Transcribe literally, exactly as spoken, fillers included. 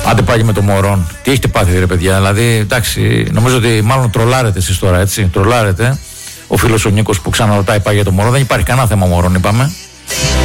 Άντε πάλι με το Μωρόν. Τι έχετε πάθει, ρε παιδιά? Δηλαδή, εντάξει, νομίζω ότι μάλλον τρολάρετε εσείς τώρα, έτσι. Τρολάρετε. Ο φίλος ο Νίκος που ξαναρωτάει πάει για το Μωρόν. Δεν υπάρχει κανένα θέμα Μωρόν, είπαμε.